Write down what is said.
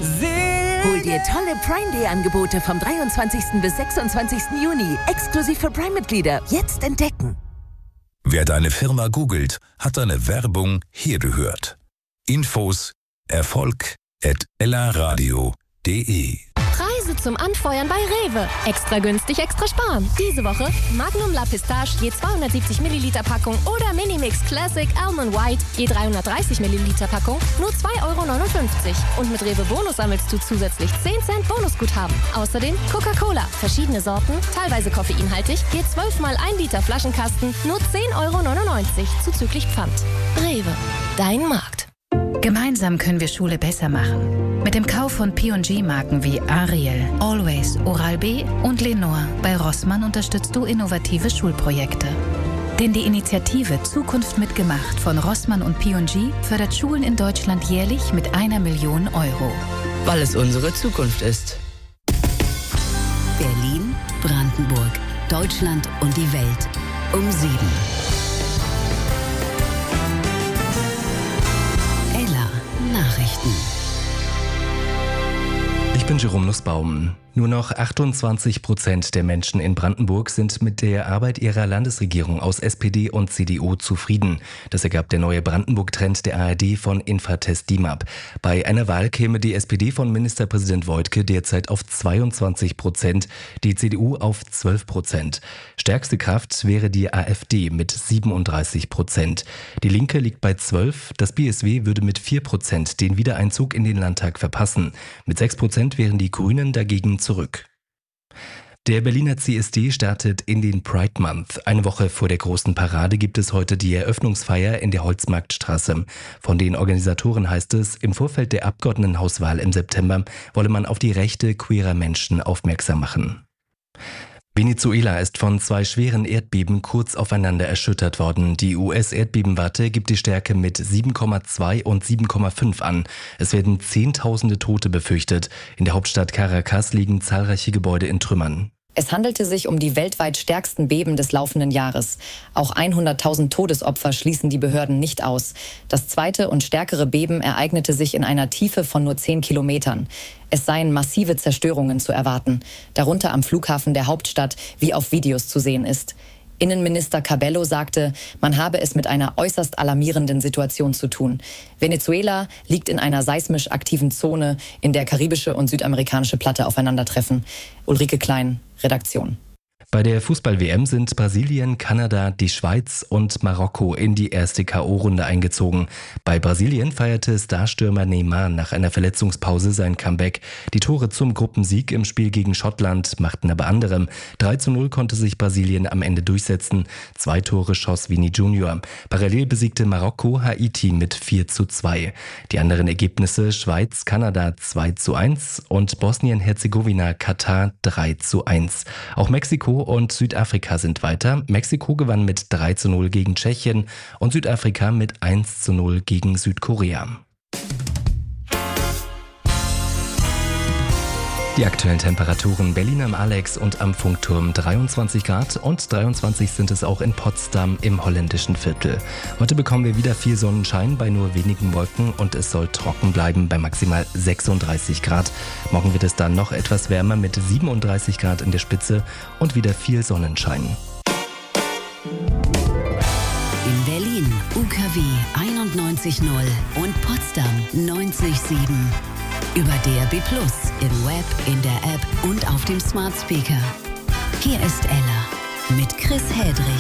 Hol dir tolle Prime Day Angebote vom 23. bis 26. Juni. Exklusiv für Prime-Mitglieder. Jetzt entdecken. Wer deine Firma googelt, hat deine Werbung hier gehört. Infos erfolg@ellaradio.de. Preise zum Anfeuern bei Rewe. Extra günstig, extra sparen. Diese Woche Magnum La Pistache je 270 Milliliter Packung oder Minimix Classic Almond White je 330 Milliliter Packung nur 2,59 €. Und mit Rewe Bonus sammelst du zusätzlich 10 Cent Bonusguthaben. Außerdem Coca-Cola, verschiedene Sorten, teilweise koffeinhaltig, je 12 mal 1 Liter Flaschenkasten nur 10,99 € zuzüglich Pfand. Rewe, dein Markt. Gemeinsam können wir Schule besser machen. Mit dem Kauf von P&G-Marken wie Ariel, Always, Oral-B und Lenore bei Rossmann unterstützt du innovative Schulprojekte. Denn die Initiative Zukunft mitgemacht von Rossmann und P&G fördert Schulen in Deutschland jährlich mit 1 Million €. Weil es unsere Zukunft ist. Berlin, Brandenburg, Deutschland und die Welt. Um 7. Nachrichten. Ich bin Jerome Nussbaum. Nur noch 28% der Menschen in Brandenburg sind mit der Arbeit ihrer Landesregierung aus SPD und CDU zufrieden. Das ergab der neue Brandenburg-Trend der ARD von Infratest DIMAP. Bei einer Wahl käme die SPD von Ministerpräsident Woidke derzeit auf 22%, die CDU auf 12%. Stärkste Kraft wäre die AfD mit 37%. Die Linke liegt bei 12%, das BSW würde mit 4% den Wiedereinzug in den Landtag verpassen. Mit 6% wären die Grünen dagegen zurück. Der Berliner CSD startet in den Pride Month. Eine Woche vor der großen Parade gibt es heute die Eröffnungsfeier in der Holzmarktstraße. Von den Organisatoren heißt es, im Vorfeld der Abgeordnetenhauswahl im September wolle man auf die Rechte queerer Menschen aufmerksam machen. Venezuela ist von 2 schweren Erdbeben kurz aufeinander erschüttert worden. Die US-Erdbebenwarte gibt die Stärke mit 7,2 und 7,5 an. Es werden Zehntausende Tote befürchtet. In der Hauptstadt Caracas liegen zahlreiche Gebäude in Trümmern. Es handelte sich um die weltweit stärksten Beben des laufenden Jahres. Auch 100.000 Todesopfer schließen die Behörden nicht aus. Das zweite und stärkere Beben ereignete sich in einer Tiefe von nur 10 Kilometern. Es seien massive Zerstörungen zu erwarten, darunter am Flughafen der Hauptstadt, wie auf Videos zu sehen ist. Innenminister Cabello sagte, man habe es mit einer äußerst alarmierenden Situation zu tun. Venezuela liegt in einer seismisch aktiven Zone, in der karibische und südamerikanische Platte aufeinandertreffen. Ulrike Klein, Redaktion. Bei der Fußball-WM sind Brasilien, Kanada, die Schweiz und Marokko in die erste K.O.-Runde eingezogen. Bei Brasilien feierte Starstürmer Neymar nach einer Verletzungspause sein Comeback. Die Tore zum Gruppensieg im Spiel gegen Schottland machten aber anderem. 3:0 konnte sich Brasilien am Ende durchsetzen. 2 Tore schoss Vini Junior. Parallel besiegte Marokko Haiti mit 4:2. Die anderen Ergebnisse Schweiz, Kanada 2:1 und Bosnien-Herzegowina, Katar 3:1. Auch Mexiko und Südafrika sind weiter. Mexiko gewann mit 3:0 gegen Tschechien und Südafrika mit 1:0 gegen Südkorea. Die aktuellen Temperaturen: Berlin am Alex und am Funkturm 23 Grad und 23 sind es auch in Potsdam im holländischen Viertel. Heute bekommen wir wieder viel Sonnenschein bei nur wenigen Wolken und es soll trocken bleiben bei maximal 36 Grad. Morgen wird es dann noch etwas wärmer mit 37 Grad in der Spitze und wieder viel Sonnenschein. In Berlin UKW 91.0 und Potsdam 90.7. Über DAB+, im Web, in der App und auf dem Smart Speaker. Hier ist Ella mit Chris Hedrich.